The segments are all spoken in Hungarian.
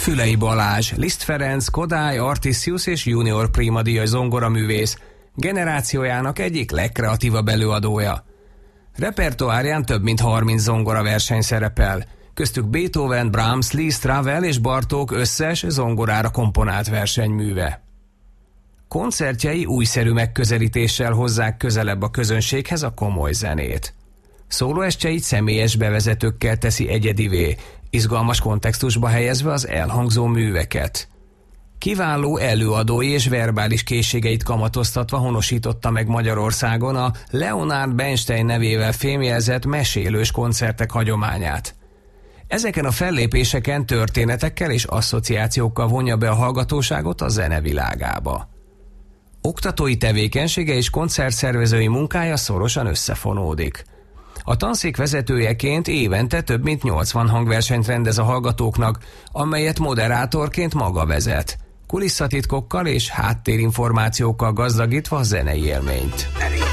Fülei Balázs, Liszt Ferenc, Kodály, Artisius és Junior Prima díjas zongoraművész, generációjának egyik legkreatívabb előadója. Repertoárján több mint 30 zongoraverseny szerepel, köztük Beethoven, Brahms, Liszt, Ravel és Bartók összes zongorára komponált versenyműve. Koncertjei újszerű megközelítéssel hozzák közelebb a közönséghez a komoly zenét. Szólóestjeit személyes bevezetőkkel teszi egyedivé, izgalmas kontextusba helyezve az elhangzó műveket. Kiváló előadói és verbális készségeit kamatoztatva honosította meg Magyarországon a Leonard Bernstein nevével fémjelzett mesélős koncertek hagyományát. Ezeken a fellépéseken történetekkel és asszociációkkal vonja be a hallgatóságot a zene világába. Oktatói tevékenysége és koncertszervezői munkája szorosan összefonódik. A tanszék vezetőjeként évente több mint 80 hangversenyt rendez a hallgatóknak, amelyet moderátorként maga vezet, kulisszatitkokkal és háttérinformációkkal gazdagítva a zenei élményt.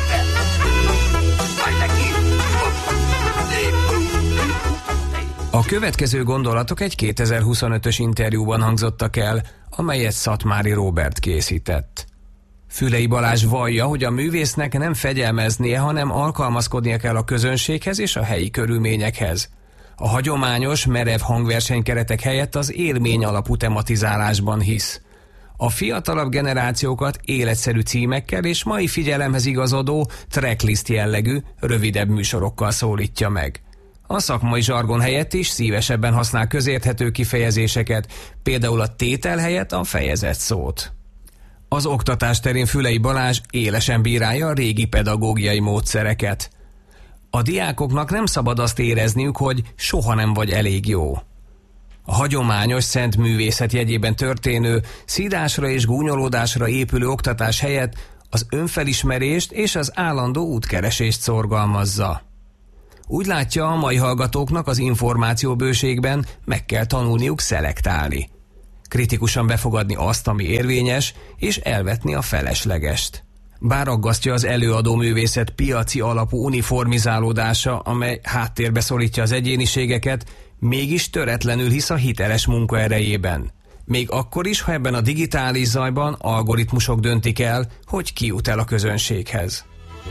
A következő gondolatok egy 2025-ös interjúban hangzottak el, amelyet Szatmári Róbert készített. Fülei Balázs vallja, hogy a művésznek nem fegyelmeznie, hanem alkalmazkodnia kell a közönséghez és a helyi körülményekhez. A hagyományos, merev hangversenykeretek helyett az élmény alapú tematizálásban hisz. A fiatalabb generációkat életszerű címekkel és mai figyelemhez igazodó tracklist jellegű, rövidebb műsorokkal szólítja meg. A szakmai zsargon helyett is szívesebben használ közérthető kifejezéseket, például a tétel helyett a fejezet szót. Az oktatás terén Fülei Balázs élesen bírálja a régi pedagógiai módszereket. A diákoknak nem szabad azt érezniük, hogy soha nem vagy elég jó. A hagyományos szent művészet jegyében történő, szídásra és gúnyolódásra épülő oktatás helyett az önfelismerést és az állandó útkeresést szorgalmazza. Úgy látja, a mai hallgatóknak az információbőségben meg kell tanulniuk szelektálni. Kritikusan befogadni azt, ami érvényes, és elvetni a feleslegest. Bár aggasztja az előadó művészet piaci alapú uniformizálódása, amely háttérbe szorítja az egyéniségeket, mégis töretlenül hisz a hiteles munka erejében. Még akkor is, ha ebben a digitális zajban algoritmusok döntik el, hogy ki jut el a közönséghez.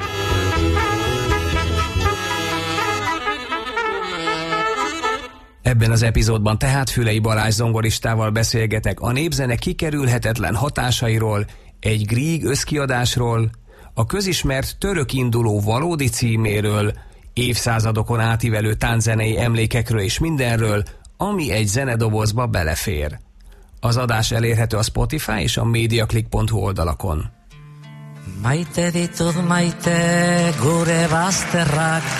Ebben az epizódban tehát Fülei Balázs zongoristával beszélgetek a népzene kikerülhetetlen hatásairól, egy Grieg összkiadásról, a közismert török induló valódi címéről, évszázadokon átívelő tánczenei emlékekről és mindenről, ami egy zenedobozba belefér. Az adás elérhető a Spotify és a mediaclick.hu oldalakon. Maite ditut maite gure bazterrak,